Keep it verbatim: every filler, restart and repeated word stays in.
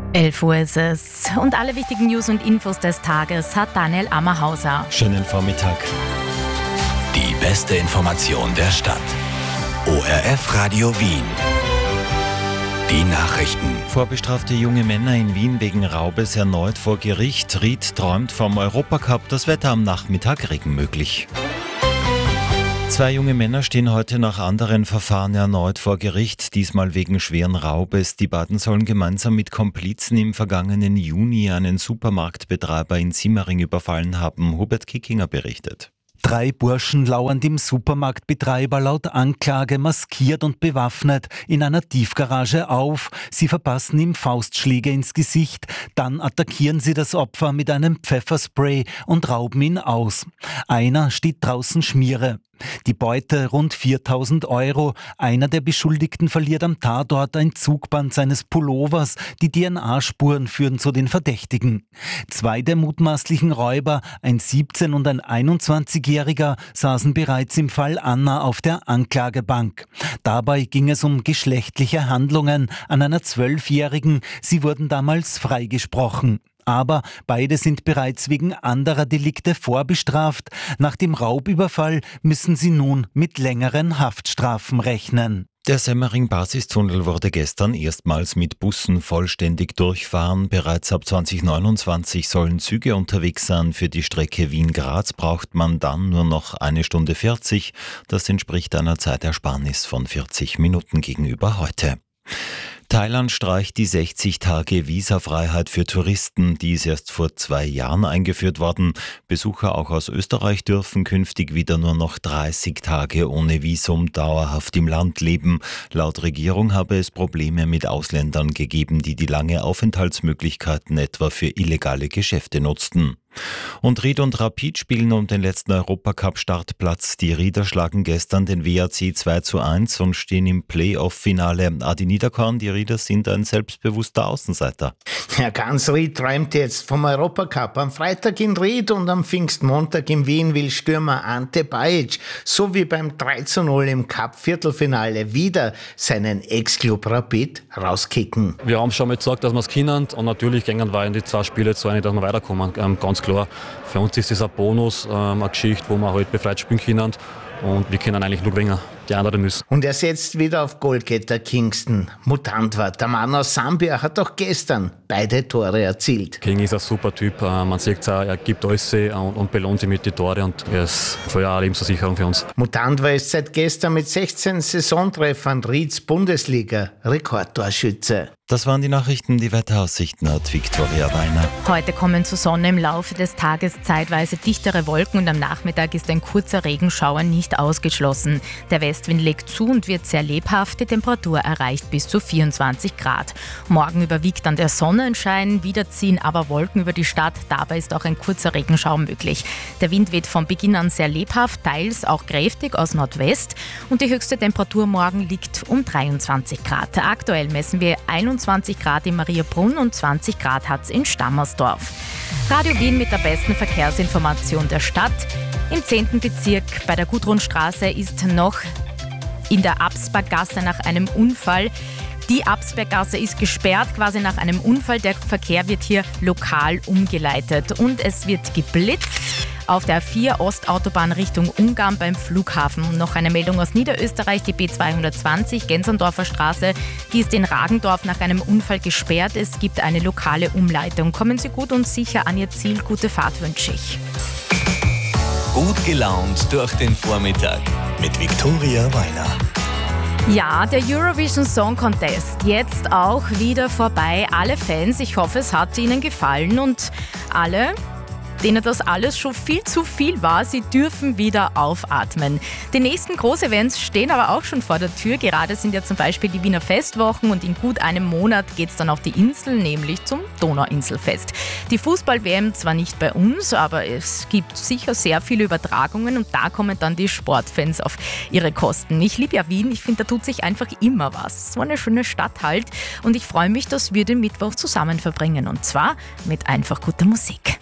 elf Uhr ist es. Und alle wichtigen News und Infos des Tages hat Daniel Ammerhauser. Schönen Vormittag. Die beste Information der Stadt. O R F Radio Wien. Die Nachrichten. Vorbestrafte junge Männer in Wien wegen Raubes erneut vor Gericht. Ried träumt vom Europacup. Das Wetter am Nachmittag Regen möglich. Zwei junge Männer stehen heute nach anderen Verfahren erneut vor Gericht, diesmal wegen schweren Raubes. Die beiden sollen gemeinsam mit Komplizen im vergangenen Juni einen Supermarktbetreiber in Simmering überfallen haben, Hubert Kickinger berichtet. Drei Burschen lauern dem Supermarktbetreiber laut Anklage maskiert und bewaffnet in einer Tiefgarage auf. Sie verpassen ihm Faustschläge ins Gesicht, dann attackieren sie das Opfer mit einem Pfefferspray und rauben ihn aus. Einer steht draußen Schmiere. Die Beute rund viertausend Euro. Einer der Beschuldigten verliert am Tatort ein Zugband seines Pullovers. Die D N A-Spuren führen zu den Verdächtigen. Zwei der mutmaßlichen Räuber, ein siebzehn- und ein einundzwanzigjähriger, saßen bereits im Fall Anna auf der Anklagebank. Dabei ging es um geschlechtliche Handlungen an einer Zwölfjährigen. Sie wurden damals freigesprochen. Aber beide sind bereits wegen anderer Delikte vorbestraft. Nach dem Raubüberfall müssen sie nun mit längeren Haftstrafen rechnen. Der Semmering-Basistunnel wurde gestern erstmals mit Bussen vollständig durchfahren. Bereits ab zwanzig neunundzwanzig sollen Züge unterwegs sein. Für die Strecke Wien-Graz braucht man dann nur noch eine Stunde vierzig. Das entspricht einer Zeitersparnis von vierzig Minuten gegenüber heute. Thailand streicht die sechzig Tage Visafreiheit für Touristen. Die ist erst vor zwei Jahren eingeführt worden. Besucher auch aus Österreich dürfen künftig wieder nur noch dreißig Tage ohne Visum dauerhaft im Land leben. Laut Regierung habe es Probleme mit Ausländern gegeben, die die lange Aufenthaltsmöglichkeiten etwa für illegale Geschäfte nutzten. Und Ried und Rapid spielen um den letzten Europacup-Startplatz. Die Rieder schlagen gestern den W A C zwei zu eins und stehen im Playoff-Finale. Adi Niederkorn, die Rieder sind ein selbstbewusster Außenseiter. Ja, ganz Ried träumt jetzt vom Europacup. Am Freitag in Ried und am Pfingstmontag in Wien will Stürmer Ante Bajic, so wie beim drei zu null im Cup-Viertelfinale, wieder seinen Ex-Club Rapid rauskicken. Wir haben schon mal gesagt, dass wir es können, und natürlich gingen wir in die zwei Spiele zu einig, dass wir weiterkommen. Ähm, ganz klar, für uns ist das ein Bonus, ähm, eine Geschichte, wo wir halt befreit spielen können, und wir können eigentlich nur gewinnen. Die anderen müssen. Und er setzt wieder auf Goalgetter Kingston. Mutant war. Der Mann aus Sambia hat auch gestern beide Tore erzielt. King ist ein super Typ. Man sieht es auch, er gibt alles und, und belohnt sich mit den Toren, und er ist voll eine Lebensversicherung für uns. Mutant war es seit gestern mit sechzehn Saisontreffern Rieds Bundesliga-Rekordtorschütze. Das waren die Nachrichten. Die Wetteraussichten hat Viktoria Weiner. Heute kommen zur Sonne, im Laufe des Tages zeitweise dichtere Wolken und am Nachmittag ist ein kurzer Regenschauer nicht ausgeschlossen. Der Westwind legt zu und wird sehr lebhaft. Die Temperatur erreicht bis zu vierundzwanzig Grad. Morgen überwiegt dann der Sonnenschein, wieder ziehen aber Wolken über die Stadt. Dabei ist auch ein kurzer Regenschauer möglich. Der Wind weht von Beginn an sehr lebhaft, teils auch kräftig aus Nordwest. Und die höchste Temperatur morgen liegt um dreiundzwanzig Grad. Aktuell messen wir einundzwanzig Grad in Mariabrunn und zwanzig Grad hat es in Stammersdorf. Radio Wien mit der besten Verkehrsinformation der Stadt. Im zehnten Bezirk bei der Gudrunstraße ist noch in der Absberggasse nach einem Unfall. Die Absberggasse ist gesperrt, quasi nach einem Unfall. Der Verkehr wird hier lokal umgeleitet und es wird geblitzt auf der A vier Ostautobahn Richtung Ungarn beim Flughafen. Und noch eine Meldung aus Niederösterreich, die B zweihundertzwanzig Gensendorfer Straße, die ist in Ragendorf nach einem Unfall gesperrt. Es gibt eine lokale Umleitung. Kommen Sie gut und sicher an Ihr Ziel. Gute Fahrt wünsche ich. Gut gelaunt durch den Vormittag mit Viktoria Weiner. Ja, der Eurovision Song Contest jetzt auch wieder vorbei. Alle Fans, ich hoffe, es hat Ihnen gefallen, und alle, denen das alles schon viel zu viel war, sie dürfen wieder aufatmen. Die nächsten Groß-Events stehen aber auch schon vor der Tür. Gerade sind ja zum Beispiel die Wiener Festwochen und in gut einem Monat geht es dann auf die Insel, nämlich zum Donauinselfest. Die Fußball-W M zwar nicht bei uns, aber es gibt sicher sehr viele Übertragungen und da kommen dann die Sportfans auf ihre Kosten. Ich liebe ja Wien, ich finde, da tut sich einfach immer was. So eine schöne Stadt halt, und ich freue mich, dass wir den Mittwoch zusammen verbringen, und zwar mit einfach guter Musik.